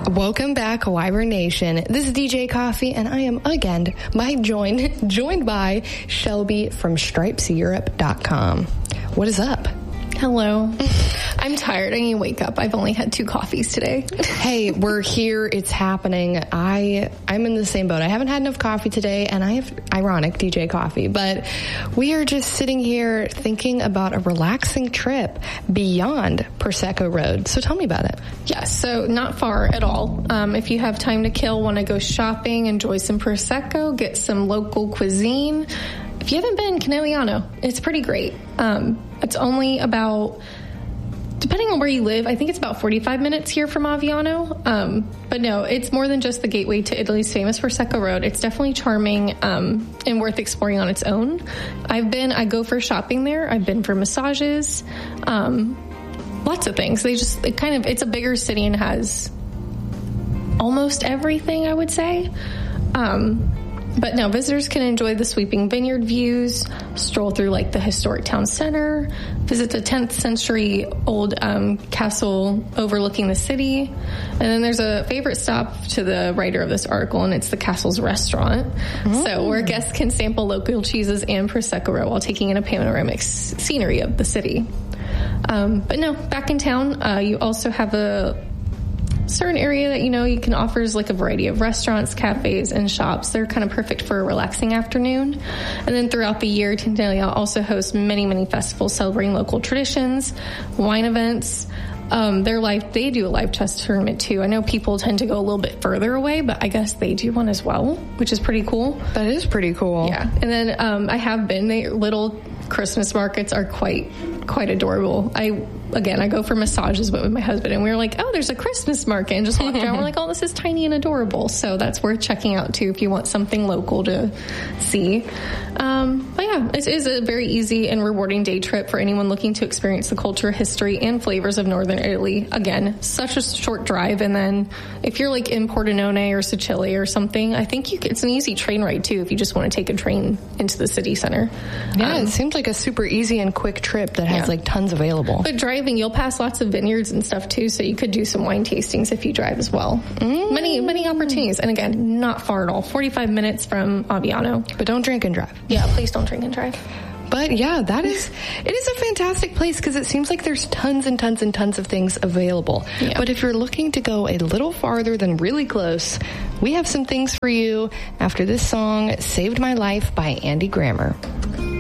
Welcome back, Wyvern Nation. This is DJ Coffee, and I am again joined by Shelby from StripesEurope.com. What is up? Hello. I'm tired. I need to wake up. I've only had 2 coffees today. Hey, we're here. It's happening. I'm in the same boat. I haven't had enough coffee today, and I have ironic DJ Coffee, but we are just sitting here thinking about a relaxing trip beyond Prosecco Road. So tell me about it. Yes, so not far at all. If you have time to kill, want to go shopping, enjoy some Prosecco, get some local cuisine. If you haven't been, Conegliano, it's pretty great. It's only about, depending on where you live, I think it's about 45 minutes here from Aviano. But no, it's more than just the gateway to Italy's famous Prosecco Road. It's definitely charming and worth exploring on its own. I go for shopping there. I've been for massages, lots of things. It's a bigger city and has almost everything, I would say. But no, visitors can enjoy the sweeping vineyard views, stroll through like the historic town center, visit the 10th century old castle overlooking the city. And then there's a favorite stop to the writer of this article, and it's the castle's restaurant. So where guests can sample local cheeses and Prosecco while taking in a panoramic scenery of the city. But no, back in town, you also have a certain area that you can offers like a variety of restaurants, cafes, and shops. They're kind of perfect for a relaxing afternoon. And then throughout the year, Tindalia also hosts many festivals celebrating local traditions, wine events. They do a live chess tournament too. I know people tend to go a little bit further away, but I guess they do one as well, which is pretty cool. That is pretty cool. Yeah. And then I have been. Little Christmas markets are quite adorable. I go for massages with my husband, and we were like, oh, there's a Christmas market, and just walked around. We're like, oh, this is tiny and adorable. So that's worth checking out too if you want something local to see. But yeah, it is a very easy and rewarding day trip for anyone looking to experience the culture, history, and flavors of Northern Italy. Again, such a short drive. And then if you're like in Pordenone or Sicily or something, I think it's an easy train ride too if you just want to take a train into the city center. Yeah, it seems like a super easy and quick trip that has like tons available. But driving, you'll pass lots of vineyards and stuff too, so you could do some wine tastings if you drive as well. Many opportunities. And again, not far at all. 45 minutes from Aviano. But don't drink and drive. Yeah, please don't drink and drive. But yeah, it is a fantastic place because it seems like there's tons and tons and tons of things available. Yeah. But if you're looking to go a little farther than really close, we have some things for you after this song, Saved My Life by Andy Grammer.